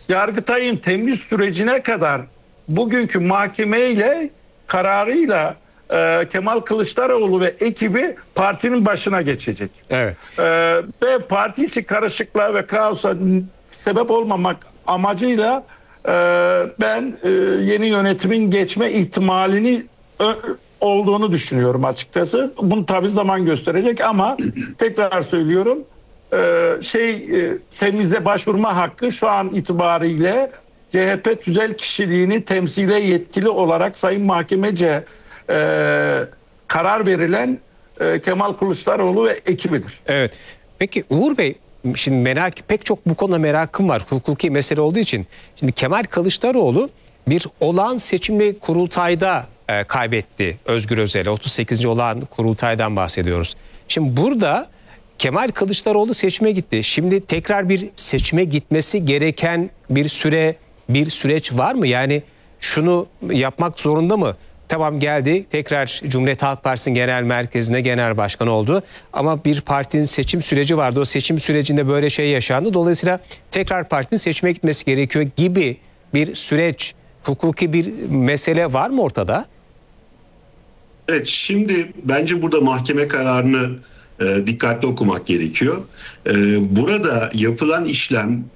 Yargıtay'ın temyiz sürecine kadar bugünkü mahkemeyle kararıyla Kemal Kılıçdaroğlu ve ekibi partinin başına geçecek. Evet. Ve parti içi karışıklığa ve kaosa sebep olmamak amacıyla ben yeni yönetimin geçme ihtimalini olduğunu düşünüyorum açıkçası. Bunu tabii zaman gösterecek ama tekrar söylüyorum, temyize başvurma hakkı şu an itibariyle CHP tüzel kişiliğini temsile yetkili olarak Sayın Mahkemece karar verilen Kemal Kılıçdaroğlu ve ekibidir. Evet. Peki Uğur Bey, şimdi pek çok bu konuda merakım var. Hukuki mesele olduğu için. Şimdi Kemal Kılıçdaroğlu bir olağan seçimli kurultayda kaybetti Özgür Özel'e. 38. olağan kurultaydan bahsediyoruz. Şimdi burada Kemal Kılıçdaroğlu seçime gitti. Şimdi tekrar bir seçime gitmesi gereken bir süreç var mı? Yani şunu yapmak zorunda mı? Tamam, geldi, tekrar Cumhuriyet Halk Partisi'nin genel merkezine genel başkan oldu. Ama bir partinin seçim süreci vardı. O seçim sürecinde böyle şey yaşandı. Dolayısıyla tekrar partinin seçime gitmesi gerekiyor gibi bir süreç, hukuki bir mesele var mı ortada? Evet, şimdi bence burada mahkeme kararını dikkatli okumak gerekiyor. Burada yapılan işlem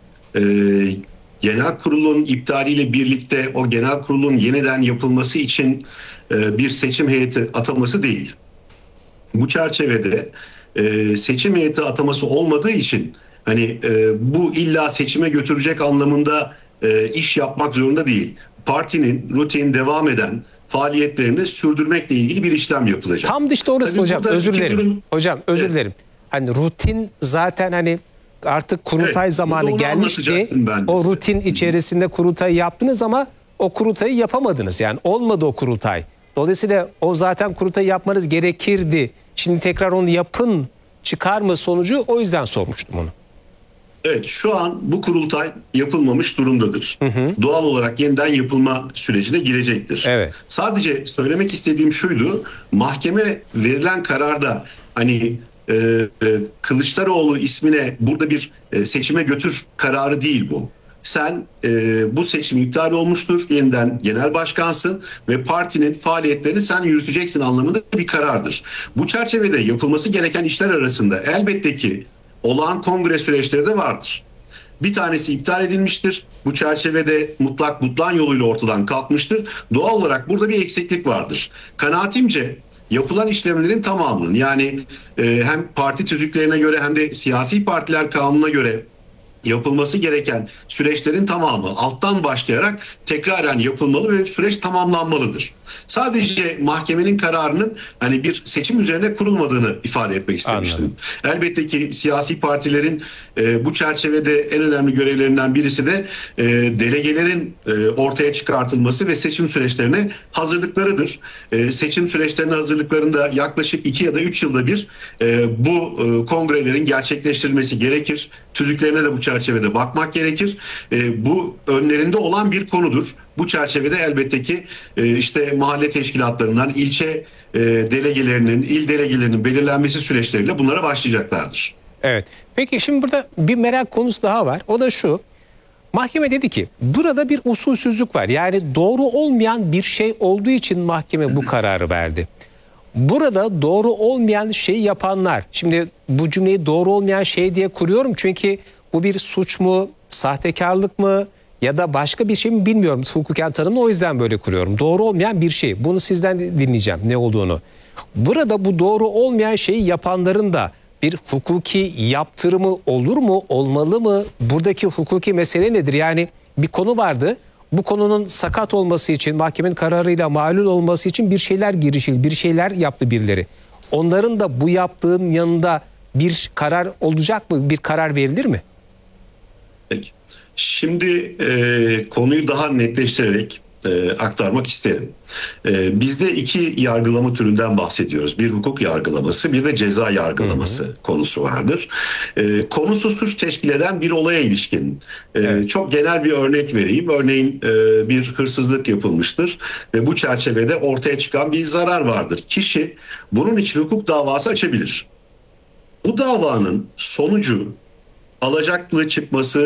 genel kurulun iptaliyle birlikte o genel kurulun yeniden yapılması için bir seçim heyeti ataması değil. Bu çerçevede seçim heyeti ataması olmadığı için hani bu illa seçime götürecek anlamında iş yapmak zorunda değil. Partinin rutin devam eden faaliyetlerini sürdürmekle ilgili bir işlem yapılacak. Tam da işte orası. Tabii hocam, burada özür iki dilerim. durum- Hocam, özür Evet. dilerim. Hani rutin zaten, hani artık kurultay Evet, zamanı bunu gelmişti. anlatacaktım ben de O size. rutin içerisinde kurultayı yaptınız ama o kurultayı yapamadınız. Yani olmadı o kurultay. Dolayısıyla o zaten kurultayı yapmanız gerekirdi. Şimdi tekrar onu yapın, çıkar mı sonucu, o yüzden sormuştum onu. Evet, şu an bu kurultay yapılmamış durumdadır. Doğal olarak yeniden yapılma sürecine girecektir. Evet. Sadece söylemek istediğim şuydu: mahkeme verilen kararda hani Kılıçdaroğlu ismine burada bir seçime götür kararı değil bu. Sen bu seçim iptal olmuştur, yeniden genel başkansın ve partinin faaliyetlerini sen yürüteceksin anlamında bir karardır. Bu çerçevede yapılması gereken işler arasında elbette ki olağan kongre süreçleri de vardır. Bir tanesi iptal edilmiştir. Bu çerçevede mutlak butlan yoluyla ortadan kalkmıştır. Doğal olarak burada bir eksiklik vardır. Kanaatimce yapılan işlemlerin tamamının, yani hem parti tüzüklerine göre hem de siyasi partiler kanununa göre yapılması gereken süreçlerin tamamı alttan başlayarak tekraren yapılmalı ve süreç tamamlanmalıdır. Sadece mahkemenin kararının hani bir seçim üzerine kurulmadığını ifade etmek istemiştim. Anladım. Elbette ki siyasi partilerin bu çerçevede en önemli görevlerinden birisi de delegelerin ortaya çıkartılması ve seçim süreçlerine hazırlıklarıdır. Seçim süreçlerine hazırlıklarında yaklaşık 2 ya da 3 yılda bir bu kongrelerin gerçekleştirilmesi gerekir. Tüzüklerine de bu çerçevede bakmak gerekir. Bu önlerinde olan bir konudur. Bu çerçevede elbette ki işte mahalle teşkilatlarından ilçe delegelerinin, il delegelerinin belirlenmesi süreçleriyle bunlara başlayacaklardır. Evet. Peki şimdi burada bir merak konusu daha var. O da şu: mahkeme dedi ki burada bir usulsüzlük var. Yani doğru olmayan bir şey olduğu için mahkeme bu kararı verdi. Burada doğru olmayan şeyi yapanlar, şimdi bu cümleyi doğru olmayan şey diye kuruyorum çünkü bu bir suç mu, sahtekarlık mı ya da başka bir şey mi bilmiyorum hukuken tanımını, o yüzden böyle kuruyorum. Doğru olmayan bir şey. Bunu sizden dinleyeceğim ne olduğunu. Burada bu doğru olmayan şeyi yapanların da bir hukuki yaptırımı olur mu, olmalı mı? Buradaki hukuki mesele nedir? Yani bir konu vardı. Bu konunun sakat olması için, mahkemenin kararıyla mağlul olması için bir şeyler girişildi, bir şeyler yaptı birileri. Onların da bu yaptığın yanında bir karar olacak mı? Bir karar verilir mi? Peki. Şimdi konuyu daha netleştirerek aktarmak isterim. Bizde iki yargılama türünden bahsediyoruz. Bir hukuk yargılaması, bir de ceza yargılaması konusu vardır. Konusu suç teşkil eden bir olaya ilişkin. Çok genel bir örnek vereyim. Örneğin bir hırsızlık yapılmıştır ve bu çerçevede ortaya çıkan bir zarar vardır. Kişi bunun için hukuk davası açabilir. Bu davanın sonucu alacaklı çıkması